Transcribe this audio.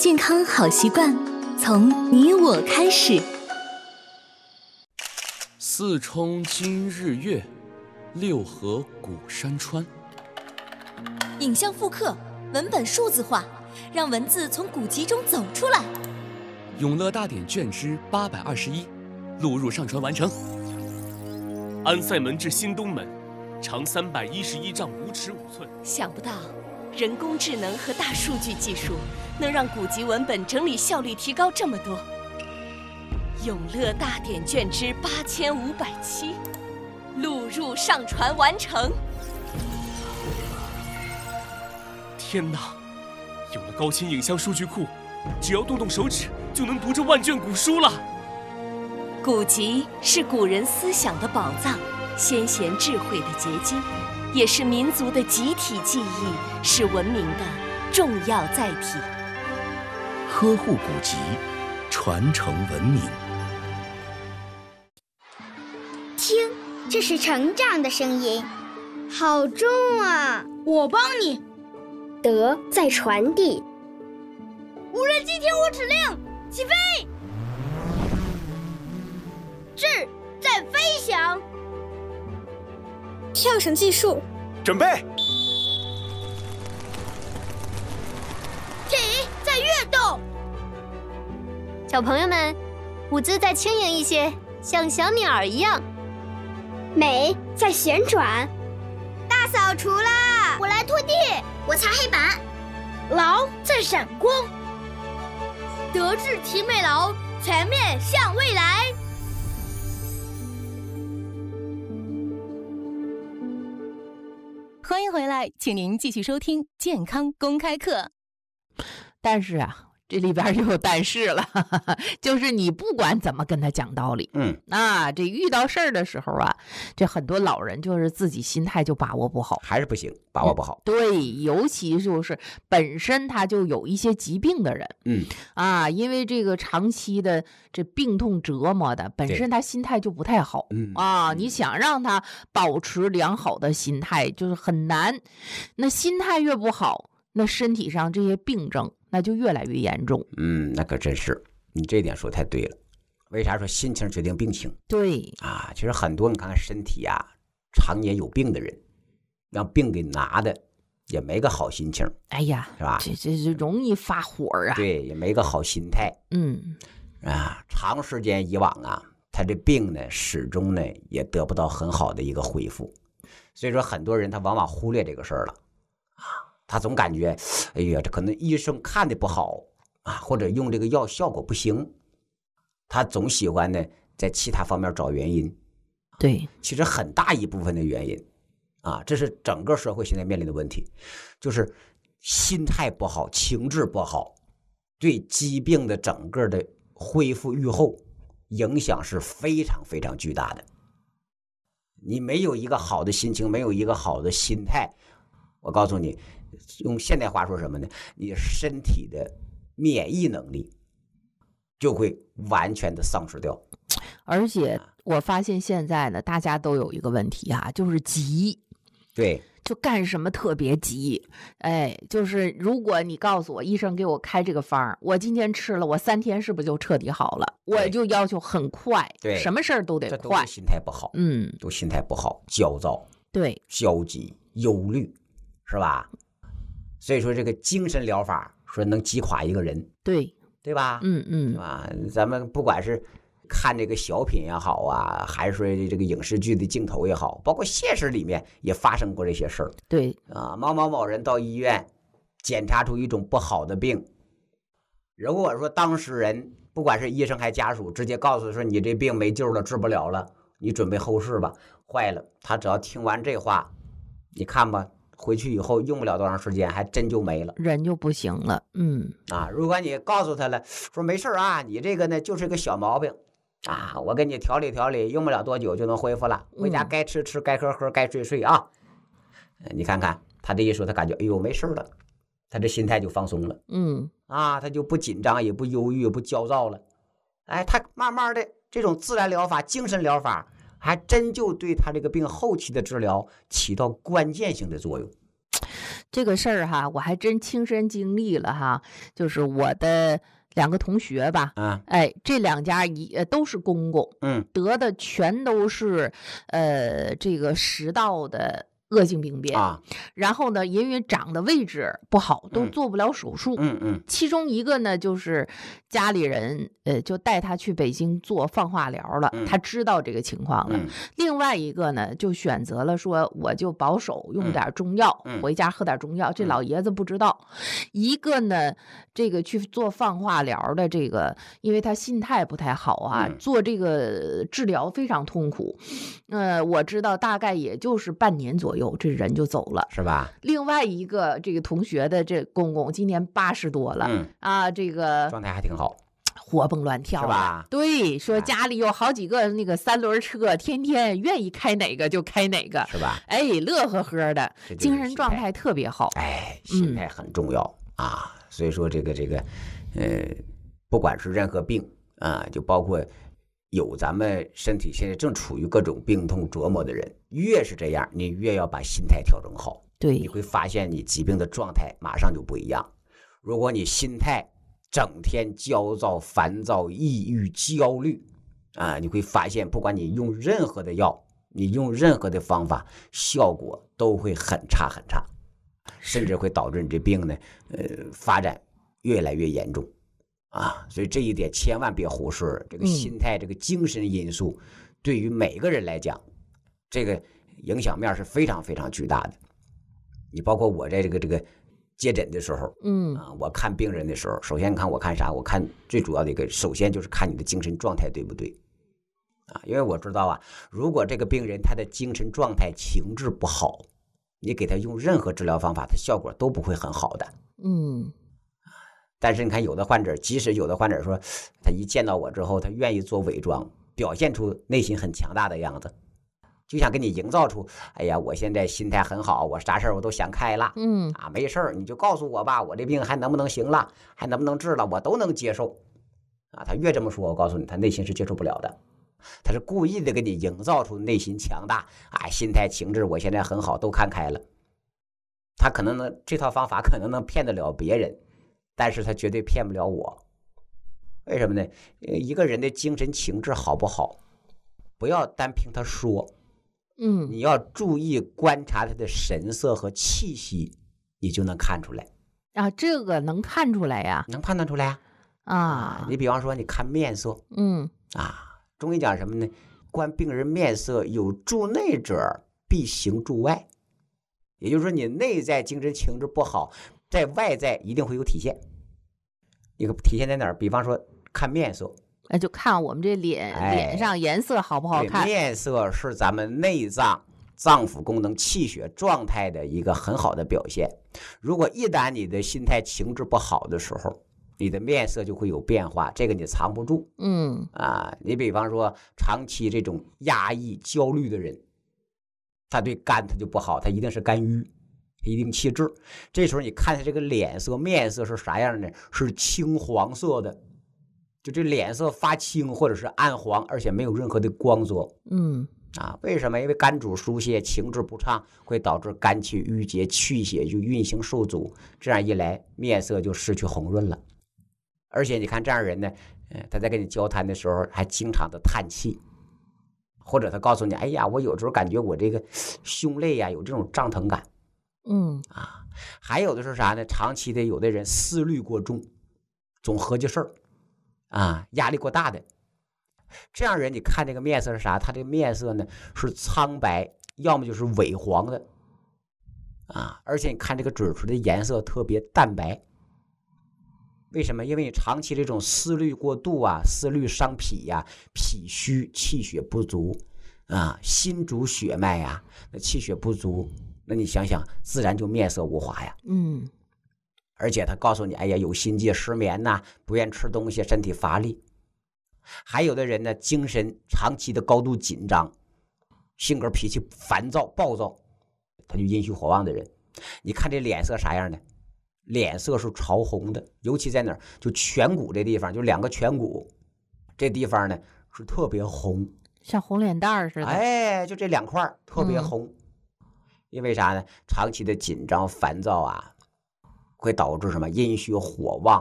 健康好习惯，从你我开始。 四冲今日月，六合古山川。 影像复刻，文本数字化，让文字从古籍中走出来。 永乐大典卷之821，录入上传完成。 安塞门至新东门，长311丈5尺5寸。 想不到，人工智能和大数据技术能让古籍文本整理效率提高这么多。永乐大典卷之8507，录入上传完成。 天哪！有了高清影像数据库，只要动动手指就能读这万卷古书了。 古籍是古人思想的宝藏，先贤智慧的结晶，也是民族的集体记忆，是文明的重要载体。 呵护古籍，传承文明。 听，这是成长的声音，好重啊！ 我帮你。 德在传递。 无人机听我指令，起飞！智在飞翔。 跳绳技术， 准备。 体在跃动。 小朋友们，舞姿再轻盈一些，像小鸟一样。 美在旋转。 大扫除啦！我来拖地， 我擦黑板。 劳在闪光。德智体美劳，全面向未来。 欢迎回来，请您继续收听健康公开课。 但是啊，这里边就有但是了，就是你不管怎么跟他讲道理，这遇到事儿的时候啊，这很多老人就是自己心态就把握不好， 还是不行，把握不好。 对，尤其就是本身他就有一些疾病的人，因为这个长期的这病痛折磨的，本身他心态就不太好，你想让他保持良好的心态就是很难。那心态越不好，那身体上这些病症那就越来越严重。 那可真是，你这点说太对了。为啥说心情决定病情？ 对其实很多你看看身体常年有病的人，让病给拿的也没个好心情。 哎呀， 是吧？ 这容易发火啊。 对，也没个好心态。长时间以往他这病呢，始终呢也得不到很好的一个恢复。所以说，很多人他往往忽略这个事儿了。他总感觉，哎呀，这可能医生看的不好或者用这个药效果不行，他总喜欢呢在其他方面找原因。 对， 其实很大一部分的原因这是整个社会现在面临的问题，就是心态不好，情志不好，对疾病的整个的恢复愈后影响是非常非常巨大的。你没有一个好的心情，没有一个好的心态，我告诉你，用现代话说什么呢？你身体的免疫能力就会完全的丧失掉。 而且我发现现在呢，大家都有一个问题就是急。 对， 就干什么特别急。就是如果你告诉我医生给我开这个方，我今天吃了，我3天是不是就彻底好了？我就要求很快， 对， 什么事儿都得快。 这都是心态不好，都心态不好，焦躁， 对， 消极、忧虑，是吧？所以说这个精神疗法说能击垮一个人，对吧？是吧？咱们不管是看这个小品也好还是说这个影视剧的镜头也好，包括现实里面也发生过这些事儿。 对某某某人到医院检查出一种不好的病，如果说当事人不管是医生还家属直接告诉说你这病没救了，治不了了，你准备后事吧。坏了，他只要听完这话，你看吧，回去以后用不了多长时间还真就没了， 人就不行了。 如果你告诉他了说没事你这个呢就是个小毛病我给你调理调理，用不了多久就能恢复了，回家该吃吃，该喝喝，该睡睡你看看他这一说，他感觉哎呦没事了，他这心态就放松了。他就不紧张，也不忧郁，也不焦躁了。他慢慢的这种自然疗法、精神疗法还真就对他这个病后期的治疗起到关键性的作用。 这个事儿哈，我还真亲身经历了哈，就是我的2个同学吧，哎，这2家都是公公，得的全都是这个食道的恶性病变啊，然后呢，因为长的位置不好，都做不了手术。其中一个呢，就是家里人就带他去北京做放化疗了，他知道这个情况了。另外一个呢，就选择了说我就保守用点中药，回家喝点中药。这老爷子不知道。一个呢，这个去做放化疗的这个，因为他心态不太好啊，做这个治疗非常痛苦。我知道大概也就是半年左右。这人就走了， 是吧？ 另外一个这个同学的这公公今年80多了，这个状态还挺好， 活蹦乱跳， 是吧？ 对，说家里有好几个那个3轮车，天天愿意开哪个就开哪个， 是吧？ 哎，乐呵呵的，精神状态特别好。 哎，心态很重要啊。所以说这个不管是任何病啊，就包括有咱们身体现在正处于各种病痛折磨的人，越是这样，你越要把心态调整好。 对， 你会发现你疾病的状态马上就不一样。如果你心态整天焦躁、烦躁、抑郁、焦虑啊，你会发现，不管你用任何的药，你用任何的方法，效果都会很差很差，甚至会导致你这病呢，发展越来越严重。啊，所以这一点千万别忽视，这个心态，这个精神因素，对于每个人来讲，这个影响面是非常非常巨大的。你包括我在这个接诊的时候，我看病人的时候，首先看我看啥？我看最主要的一个，首先就是看你的精神状态对不对啊？因为我知道啊，如果这个病人他的精神状态情志不好，你给他用任何治疗方法，他效果都不会很好的。但是你看，有的患者，即使有的患者说，他一见到我之后，他愿意做伪装，表现出内心很强大的样子，就想给你营造出，哎呀，我现在心态很好，我啥事儿我都想开了，没事儿，你就告诉我吧，我这病还能不能行了，还能不能治了，我都能接受。啊，他越这么说，我告诉你，他内心是接受不了的，他是故意的给你营造出内心强大，啊，心态情志我现在很好，都看开了。他可能能这套方法可能能骗得了别人。但是他绝对骗不了我，为什么呢？一个人的精神情志好不好，不要单凭他说，你要注意观察他的神色和气息，你就能看出来啊。这个能看出来呀？ 能判断出来啊。你比方说，你看面色，中医讲什么呢？观病人面色，有助内者，必行助外。也就是说，你内在精神情志不好，在外在一定会有体现。一个体现在哪儿？比方说看面色， 就看我们这脸上颜色好不好看。 面色是咱们内脏脏腑功能、气血状态的一个很好的表现。如果一旦你的心态情志不好的时候，你的面色就会有变化，这个你藏不住。你比方说长期这种压抑、焦虑的人，他对肝他就不好，他一定是肝郁。一定气滞，这时候你看他这个脸色、面色是啥样的？是青黄色的，就这脸色发青或者是暗黄，而且没有任何的光泽。为什么？因为肝主疏泄，情志不畅会导致肝气郁结，气血就运行受阻，这样一来面色就失去红润了。而且你看这样人呢，他在跟你交谈的时候还经常的叹气，或者他告诉你，哎呀，我有时候感觉我这个胸肋呀有这种胀疼感。还有的是啥呢？长期的有的人思虑过重，总合计事儿啊，压力过大的，这样人你看这个面色是啥？他这个面色呢是苍白，要么就是萎黄的啊，而且你看这个嘴唇的颜色特别淡白。为什么？因为你长期这种思虑过度啊，思虑伤脾呀，脾虚，气血不足啊，心主血脉呀，那气血不足。那你想想，自然就面色无华呀。而且他告诉你，哎呀，有心悸、失眠呐，不愿吃东西，身体乏力。还有的人呢，精神长期的高度紧张，性格脾气烦躁、暴躁，他就阴虚火旺的人。你看这脸色啥样的？脸色是潮红的，尤其在哪儿？就颧骨这地方，就2个颧骨这地方呢是特别红， 像红脸蛋似的。 就这2块特别红。 因为啥呢？长期的紧张、烦躁啊，会导致什么阴虚火旺